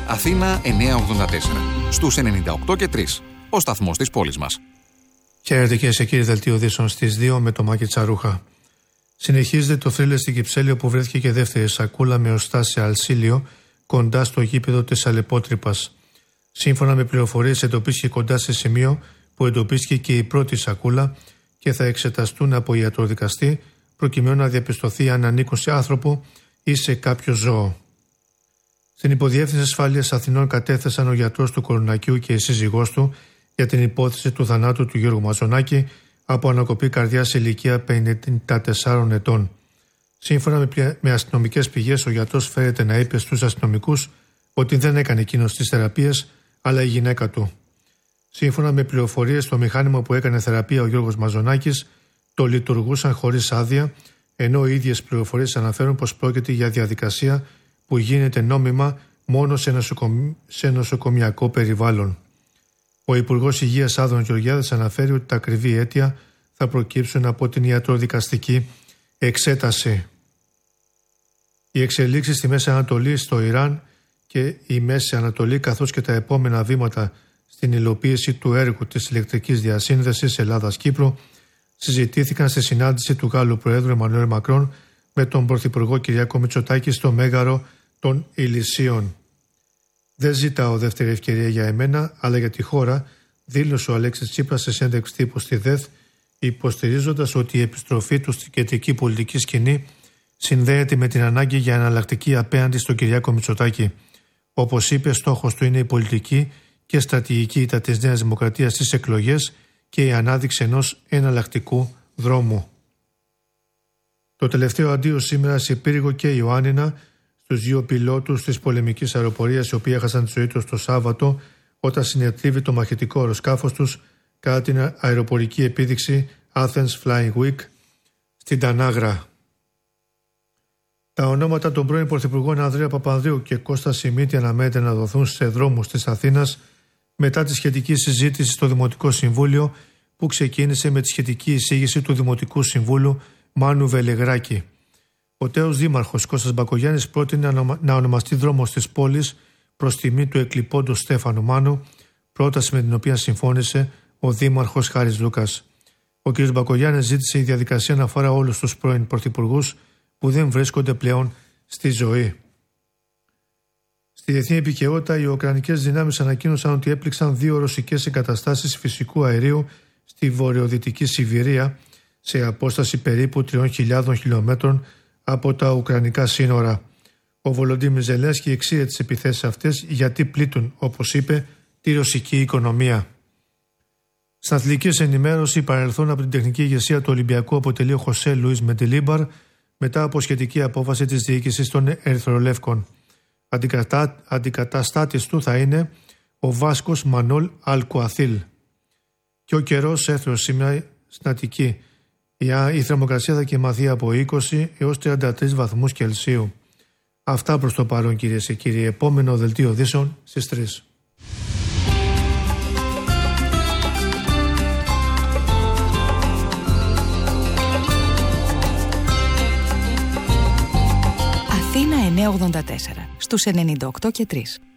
Αθήνα 984. Στους 98 και 3. Ο σταθμός της πόλης μας. Χαίρετε και σε κύριε δελτίο ειδήσεων στις 2 με το Μάκη Τσαρούχα. Συνεχίζεται το θρύλε στην Κυψέλη, όπου βρέθηκε και δεύτερη σακούλα με οστά σε αλσίλιο κοντά στο γήπεδο της Αλεπότρυπας. Σύμφωνα με πληροφορίες, εντοπίστηκε κοντά σε σημείο που εντοπίστηκε και η πρώτη σακούλα και θα εξεταστούν από ιατροδικαστή προκειμένου να διαπιστωθεί αν ανήκουν σε άνθρωπο ή σε κάποιο ζώο. Στην Υποδιεύθυνση Ασφάλειας Αθηνών κατέθεσαν ο γιατρός του Κορονακίου και η σύζυγός του για την υπόθεση του θανάτου του Γιώργου Μαζονάκη από ανακοπή καρδιάς σε ηλικία 54 ετών. Σύμφωνα με αστυνομικές πηγές, ο γιατρός φέρεται να είπε στους αστυνομικούς ότι δεν έκανε εκείνος τις θεραπείες, αλλά η γυναίκα του. Σύμφωνα με πληροφορίες, το μηχάνημα που έκανε θεραπεία ο Γιώργος Μαζονάκης το λειτουργούσαν χωρίς άδεια, ενώ οι ίδιες πληροφορίες αναφέρουν πως πρόκειται για διαδικασία που γίνεται νόμιμα μόνο σε νοσοκομιακό περιβάλλον. Ο Υπουργός Υγείας Άδωνης Γεωργιάδης αναφέρει ότι τα ακριβή αίτια θα προκύψουν από την ιατροδικαστική εξέταση. Οι εξελίξεις στη Μέση Ανατολή, στο Ιράν και η Μέση Ανατολή, καθώς και τα επόμενα βήματα στην υλοποίηση του έργου της ηλεκτρικής διασύνδεσης Ελλάδας-Κύπρου συζητήθηκαν στη συνάντηση του Γάλλου Προέδρου Εμμανουέλ Μακρόν με τον Πρωθυπουργό Κυριάκο Μητσοτάκη στο Μέγαρο των Ηλυσίων. «Δεν ζητάω δεύτερη ευκαιρία για εμένα, αλλά για τη χώρα», δήλωσε ο Αλέξης Τσίπρας σε συνέντευξη τύπου στη ΔΕΘ, υποστηρίζοντας ότι η επιστροφή του στην κεντρική πολιτική σκηνή συνδέεται με την ανάγκη για εναλλακτική απέναντι στον Κυριάκο Μητσοτάκη. Όπως είπε, στόχος του είναι η πολιτική και στρατηγική ήττα της Νέας Δημοκρατίας στις εκλογές και η ανάδειξη ενός εναλλακτικού δρόμου. Το τελευταίο αντίο σήμερα σε Πύργο και Ιωάννινα στους δύο πιλότους της πολεμικής αεροπορίας, οι οποίοι έχασαν τη ζωή τους το Σάββατο όταν συνετρίβει το μαχητικό αεροσκάφος τους κατά την αεροπορική επίδειξη Athens Flying Week στην Τανάγρα. Τα ονόματα των πρώην Πρωθυπουργών Ανδρέα Παπανδρέου και Κώστα Σιμίτη αναμένεται να δοθούν σε δρόμους της Αθήνας μετά τη σχετική συζήτηση στο Δημοτικό Συμβούλιο που ξεκίνησε με τη σχετική εισήγηση του Δημοτικού Συμβούλου Μάνου Βελεγράκη. Ο τέος δήμαρχος Κώστας Μπακογιάννης πρότεινε να ονομαστεί δρόμος της πόλης προς τιμή του εκλειπώντος Στέφανου Μάνου, πρόταση με την οποία συμφώνησε ο δήμαρχος Χάρης Λούκας. Ο κ. Μπακογιάννης ζήτησε η διαδικασία να αφορά όλους τους πρώην πρωθυπουργούς που δεν βρίσκονται πλέον στη ζωή. Στη διεθνή επικαιρότητα, οι ουκρανικές δυνάμεις ανακοίνωσαν ότι έπληξαν 2 ρωσικές εγκαταστάσεις φυσικού αερίου στη βορειοδυτική Σιβηρία, σε απόσταση περίπου 3.000 χιλιόμετρων από τα ουκρανικά σύνορα. Ο Βολοντίμιρ Ζελένσκι εξήγησε τις επιθέσεις αυτές γιατί πλήττουν, όπως είπε, τη ρωσική οικονομία. Στην αθλητική ενημέρωση, παρελθόν από την τεχνική ηγεσία του Ολυμπιακού αποτελεί ο Χωσέ Λουίς Μεντιλίμπαρ μετά από σχετική απόφαση της διοίκησης των Ερυθρολεύκων. Αντικαταστάτης του θα είναι ο Βάσκος Μανόλ Αλκουαθίλ. Και ο καιρός έθρος σήμερα στην Αττική. Η θερμοκρασία θα κυμαθεί από 20 έως 33 βαθμούς Κελσίου. Αυτά προς το παρόν, κυρίες και κύριοι. Επόμενο δελτίο ειδήσεων στις 3. Αθήνα 984 στους 98 και 3.